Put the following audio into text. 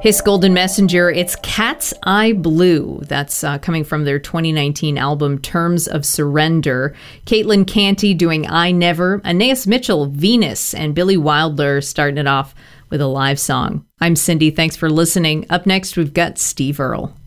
His Golden Messenger, it's Cat's Eye Blue. That's coming from their 2019 album, Terms of Surrender. Caitlin Canty doing I Never. Anais Mitchell, Venus. And Billy Wilder starting it off with a live song. I'm Cindy. Thanks for listening. Up next, we've got Steve Earle.